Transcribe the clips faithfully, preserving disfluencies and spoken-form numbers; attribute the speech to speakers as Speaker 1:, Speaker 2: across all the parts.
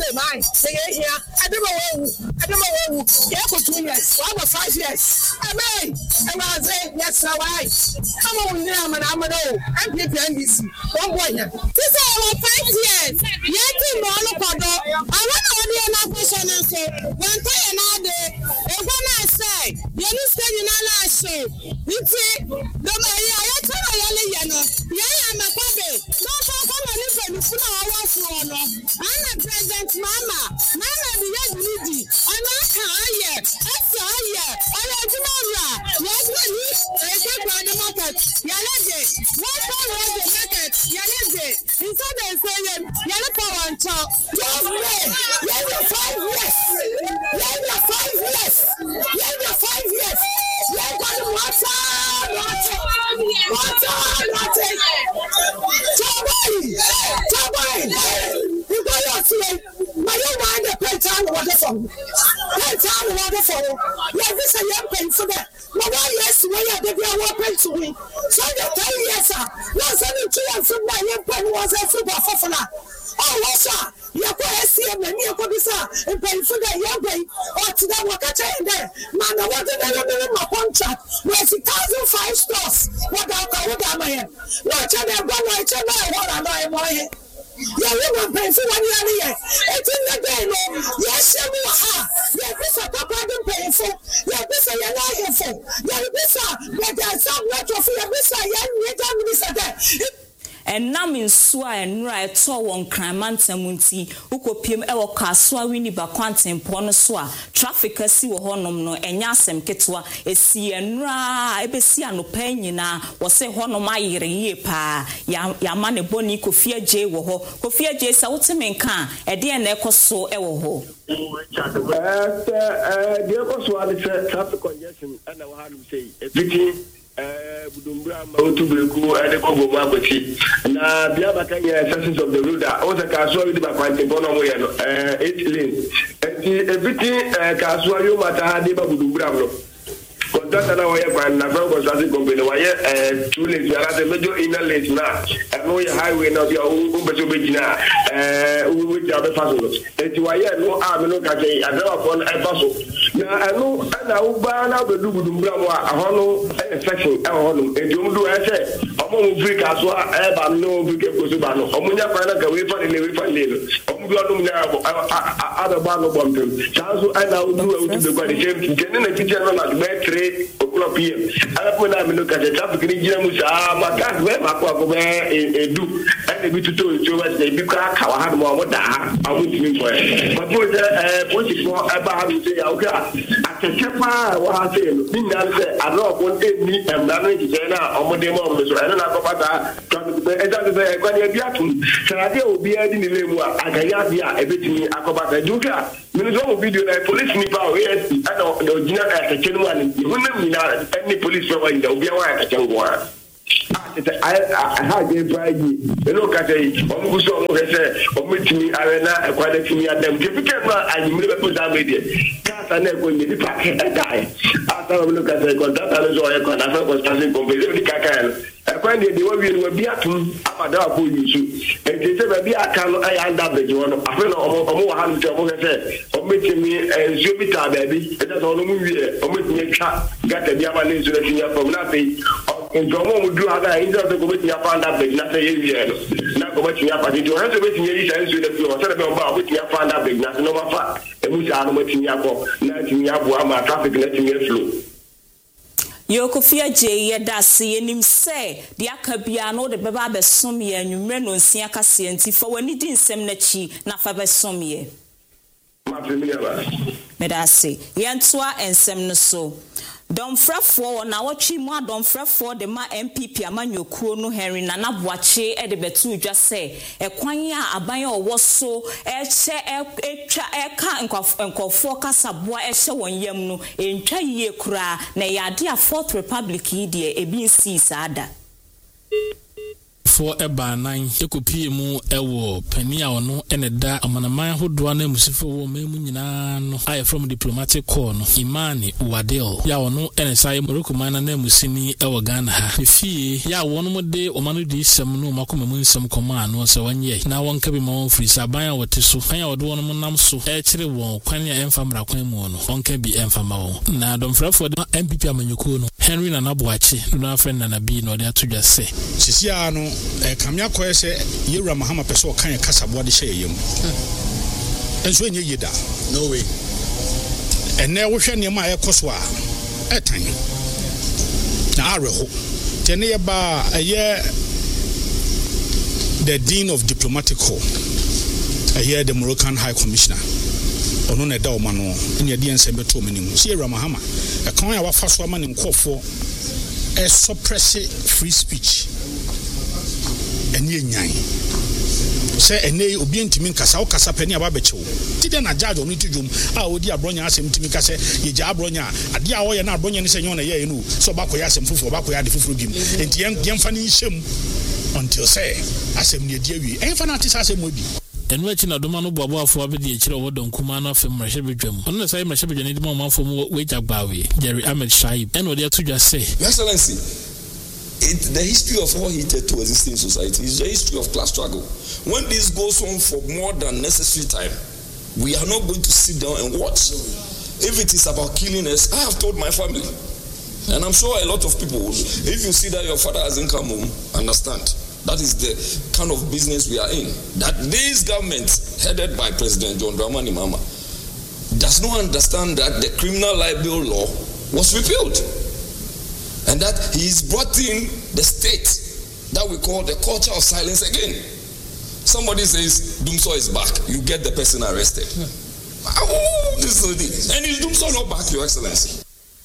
Speaker 1: say mine. Say here. I don't know. I don't know. Yeah, for two years. One for five years. Amen. And I say yes, why? Come on, now, man. I'm no. I'm P P N D C. One boy here. This is our five years. Yet in Monopodo. I want to be an official and say one day another. And when I say you understand, you know, I say you see the I tell you, you know, yeah, I'm a baby. No, come on, listen. You know, I was one. I'm a present mama. Mama, the young lady. I'm not here. That's here. I'm a tomorrow. Yes, when you take by the market, you're not it. What for was the market? You're not it. Instead of saying, you're not for one child. Just me. You're five years. You're five years. You're five years. You're going to water. Water. Water. Water. Somebody. Somebody. You go to see. My young man, the pentan waterfall. Pentan waterfall. Yeah, this is a young pen for that. My one yes, we are the ground open to me. So the ten years, sir. Now, seventy and from my young pen was a super fofana. Oh, sir. You go see a man, you go sir, and pay for the young bay. Or to the worker in there. Man, I want to know my contract. Where's a thousand five stores? What am I? No, tell them, but I tell them what am I? Yeah, we want pay for one year. It's in the day, no. Yes, you are. Yeah, this is a papa paying for. Yeah, this is a young for. Yeah, this is but there's some lot of your visa. Yeah, we are
Speaker 2: and nam in swa and right to one crime antamunti ukopiem ewo kaswa wini ba kwantem pono swa traffic asi wo honom no enya asem ketwa esi enra ebesi anopa nyina wo se honom ayire yie pa ya ya ma ne boni Kofia J wo ho Kofia J sa woteme nka e de na ekoso ewo ho
Speaker 3: eh eh de ekoso ade traffic congestion ana wo hanum sei ebiti eh budumbra ma otubreku ade ko gogo aboti na bia bakanya sections of the road o se ka so wi ba kwante bono mo ye no eh eight lanes enti everything eh ka so yo mata ha de ba budumbra no contract na wo ye kwan na from construction company wo ye eh two lanes ya la major inner lanes na e no ye highway na bia o be so be gina eh wo wo ja be faso enti wo ye no a me no ka je adaba for e faso na anu ana wo ba na be du budumbra mo a ho no section e ho no enti o mu e se omo mu free ka so e ba no bi ke ko so ba no omo nya kwa na ka we fa ni we fa ni no omo bi onu na ada ba no bomtem chanso ana wo du e wo du be kwa de jem ke ne na kitchen no na be three o'clock p m ala po na me no ka je traffic ni jira mu sa ma ka we ma ko ko be edu ene bi tuto to wa se bi ka ka wa ha mo mo da ha awu ti mi ko e ba po je eh po ti ko e ba ha mi se ya o ka atete pa wa ha se no ni na se aro ko e ni e na ni je na omode mo mo so e na ko pata traffic be e ja se e kwa ni bi atun sarade obi adi ni le mu a agaya bi a e betimi akobata duka mi no video na police ni pa o A S P ana o jina ka ke chenu ani hunna mi na any police wa inda obi wa ka changwa I I had a brayi elo ka sei o mu so mo se o mitimi arena e kwade timi adam ke pike ma anyi mi be po da media ka sa na ko ni pa e dai ata mo ka sei ko da ta lo so e ko na fa ko stanzi ko be ni ka ka e kwa ni de wo wi ni wo bi atum amada ko yusu e je se be bi aka no ai anda be jo no afa no o mo wa han je mo se o mitimi e zo bi ta ba bi e da so no mu wi e o mitimi twa gata bi aba le zo na tinya from na pe njomo mu du aga inza to ko be tinya fa anda be na se ye wi e na ko be tinya fa di do han so be tinya yi sa nso de fi o se be o ba o be tinya fa anda be na se no ma fa e mu sa no ma tinya ko na tinya bu ama traffic na tinya flow
Speaker 2: Yo Kofia J ye da se yenim se de aka bia no de beba be som ye anwumre no nsia ka se enti fa wani di nsem na chi na fa be som ye
Speaker 3: ma premier ba
Speaker 2: me da se yentoa ensem no so Don frefo na watchi mu adon frefo de ma M P P amanyokuo no Henry na naboache e de betu dwa se ekwan a aban a owo so e che etwa e ka nkofo kasaboa e hye won yam no entwa yie kura na yade a Fourth Republic yi de ebi nsi sada
Speaker 4: fo eba nan ekopie mu ewo pani a ono ene da amanaman hodoa na musifo wo memu nyina no aye from diplomatic corps no Imani Wadil ya ono ene sai Morocco man na musini ewo Ghana ha fie ya wono mo de o manu di sem no makoma mu nsem koma no se wanye na wonka bi ma won free saban a wote so kan ya wodo wono mo nam so e kire won kwan ya emfa mra kwan mu no wonka bi emfa ma won na domfrafo de M P P amanyuko no Henry na Naboachi no friend na na bi no de atodwa se
Speaker 5: sisia no e kamya koye se Yewura Mahama peso kan ya kasabo de hye yem enso enye yeda
Speaker 6: no way
Speaker 5: ene wo hwe ne ma e koso a etan na areho tene ye ba aye the Dean of Diplomatic Corps aye the Moroccan High Commissioner ono na da o ma no ne de ensem beto manim si Yewura Mahama e kan ya wafa so ama ne nkofo e suppress free speech ene nyan se ene obi ntimi nkasa okasa pani aba bechewo ti de na judge onu tidwom a odi abronya asem ntimi kase ye ja abronya ade a wo ye na abronya ne se nyon na ye no so ba koya asem fufu ba koya de fufu bim enti yen yen fa ni hyem until say asem ne die wi en fa na ti asem obi
Speaker 4: enu echi na doma no boabo afo abedi echire wo don kuma na afem mrahye bedwam ono na sai mrahye bedwam ni mo manfo mo we jagbawe Jerry Ahmed Shaib eno de atudwa say
Speaker 6: Your Excellency, it, the history of all heated to existing society is the history of class struggle. When this goes on for more than necessary time, we are not going to sit down and watch. If it is about killing us, I have told my family, and I'm sure a lot of people, if you see that your father hasn't come home, understand. That is the kind of business we are in. That this government, headed by President John Dramani Mahama, does not understand that the criminal libel law was repealed. And that he's brought in the state that we call the culture of silence again. Somebody says Dumso is back, you get the person arrested. Yeah. Oh, this is it. And is Dumso not back, Your Excellency?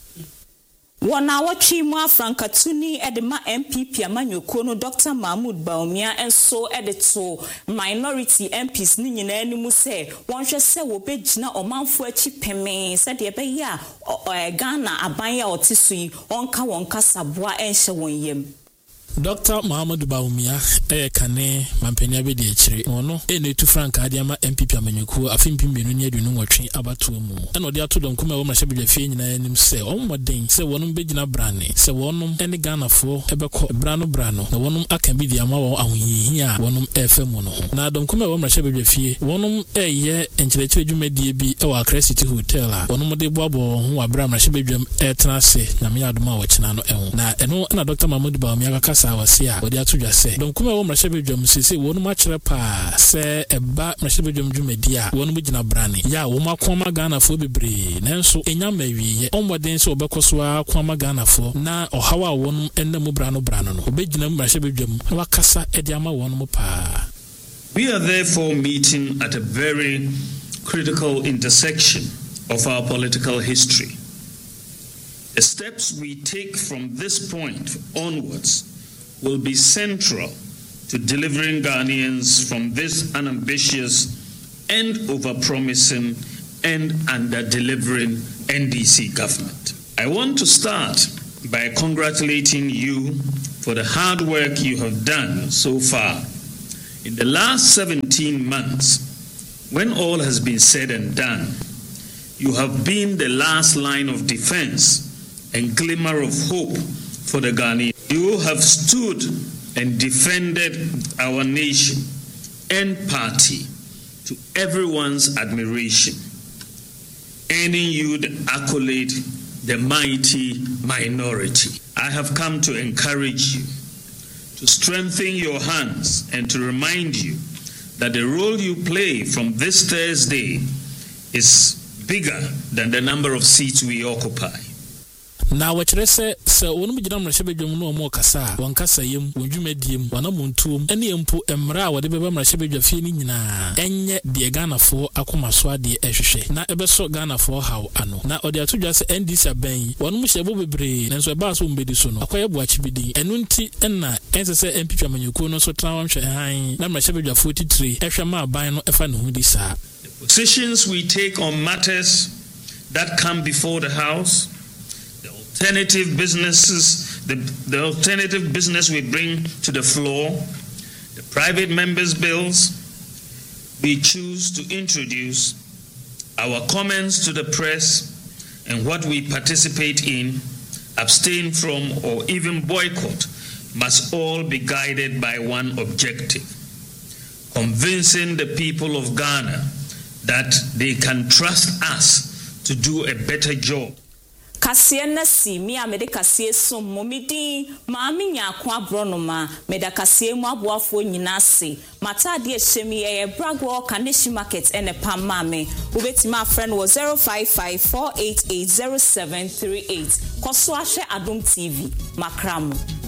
Speaker 2: Wana wachi mwa Frankatuni edema M P P amanyoko no Doctor Mahmoud Baumia enso edito minority M Ps ni nyina animu se wonhwe se wo begina omanfo achi peme se de be ya Ghana aban ya otisu yi onka wonka saboa enhye won yem
Speaker 4: Doctor Mahmoud Baumia eh kane mampenia be de echire ono e na etu frank adiama M P P amanyoko afimpi mbenu ni adunu nwotwe abato mu ena odi ato don kuma wo mrahye bedwafie nyina anim se ommoden se wonum begina brane se wonum ene Ghana fo ebekọ brano brano na wonum aka bi dia ma wo ahonyihi a wonum efa mu no na don kuma wo mrahye bedwafie wonum eye enkyerechire dwumadie bi e wa Accra City Hotel a wonum de boabo ho wa bra mrahye bedwam e tena se na me adoma wo kina no eho na eno na Doctor Mahmoud Baumia ka sawasia odi atudwa se don kuma wo mrahye bedwam sese wonum akire pa se eba mrahye bedwam dwumadi a wonum gina brane ya wo makoma Ghana fo bebre nanso enya mawiye ommoden se obekoso akoma Ghana fo na ohawa wonum enna brano brano no obegina mrahye bedwam wakasa edi ama wonum pa.
Speaker 7: We are therefore meeting at a very critical intersection of our political history. The steps we take from this point onwards will be central to delivering Ghanaians from this unambitious and overpromising and under-delivering N D C government. I want to start by congratulating you for the hard work you have done so far. In the last seventeen months, when all has been said and done, you have been the last line of defense and glimmer of hope for the Ghanaians. You have stood and defended our nation and party to everyone's admiration, earning you the accolade, the mighty minority. I have come to encourage you, to strengthen your hands, and to remind you that the role you play from this Thursday is bigger than the number of seats we occupy.
Speaker 4: Na wachire se se wonu gina mrahye bedwam no omo kasa wankasa yem wondwumadiem wana montuom ene empo emra wode beba mrahye bedwafie ni nyina enye de Ghana fo akomaso ade ehwehwe na ebeso Ghana fo haw ano na ode atodwa se N D C aban wonu mu hyebo bebre nanso eba so mbedi so no akoye boachi bidin enu nti enna ense se M P P amanyoko no so tran wanhwe han na mrahye bedwafo titire ehwe ma aban no efa ne hudi sa.
Speaker 7: Positions we take on matters that come before the House, alternative businesses, the, the alternative business we bring to the floor, private members' bills, we choose to introduce our comments to the press and what we participate in, abstain from, or even boycott must all be guided by one objective: convincing the people of Ghana that they can trust us to do a better job.
Speaker 2: Kasie na si mi a mede kasie so momidi maami nya kwa bronoma meda kasie mu aboafo nyina se mata de ehemi ye bragwo kaneshi market ene pa maame obetima afre no zero five five four eight eight zero seven three eight koso ahwe Adom T V makramo.